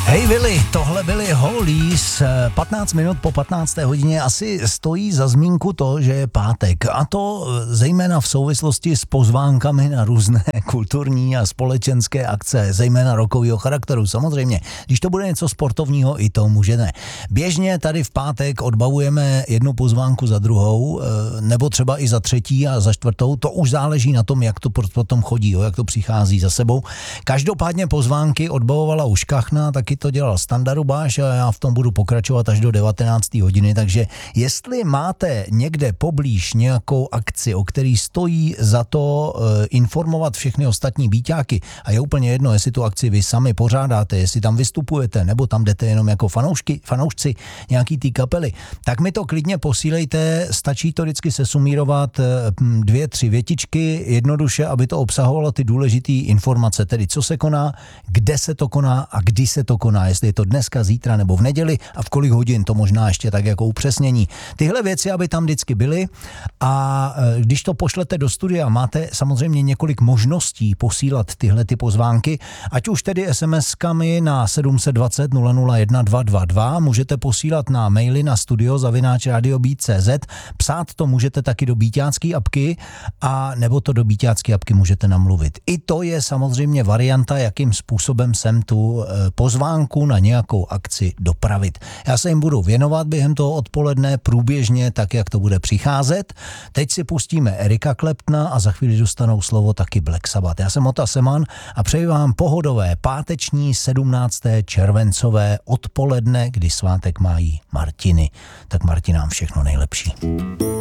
Hej Willy, tohle byly Hollies, 15 minut po 15. hodině. Asi stojí za zmínku to, že je pátek, a to zejména v souvislosti s pozvánkami na různé kulturní a společenské akce, zejména rockového charakteru. Samozřejmě, když to bude něco sportovního, i to můžeme. Běžně tady v pátek odbavujeme jednu pozvánku za druhou, nebo třeba i za třetí a za čtvrtou. To už záleží na tom, jak to potom chodí, jak to přichází za sebou. Každopádně pozvánky odbavovala už Kachna, taky to dělal Standa Rubáš a já v tom budu pokračovat až do 19. hodiny, takže jestli máte někde poblíž nějakou akci, o který stojí za to informovat všechny ostatní býťáky, a je úplně jedno, jestli tu akci vy sami pořádáte, jestli tam vystupujete, nebo tam jdete jenom jako fanoušci nějaký té kapely, tak mi to klidně posílejte, stačí to vždycky sesumírovat 2-3 větičky, jednoduše, aby to obsahovalo ty důležité informace, tedy co se koná, kde se to koná a kdy se to koná, jestli je to dneska, zítra nebo v neděli a v kolik hodin, to možná ještě tak jako upřesnění. Tyhle věci, aby tam vždycky byly, a když to pošlete do studia, máte samozřejmě několik možností posílat tyhle ty pozvánky, ať už tedy SMS-kami na 720 001 222, můžete posílat na maily na studio@radiobeat.cz, psát to můžete taky do býťácký apky, a nebo to do býťácký apky můžete namluvit. I to je samozřejmě varianta, jakým způsobem sem tu pozvánku na nějakou akci dopravit. Já se jim budu věnovat během toho odpoledne průběžně, tak jak to bude přicházet. Teď si pustíme Erika Claptona a za chvíli dostanou slovo taky Black Sabbath. Já jsem Ota Seman a přeji vám pohodové páteční 17. červencové odpoledne, kdy svátek mají Martiny. Tak Martinám všechno nejlepší.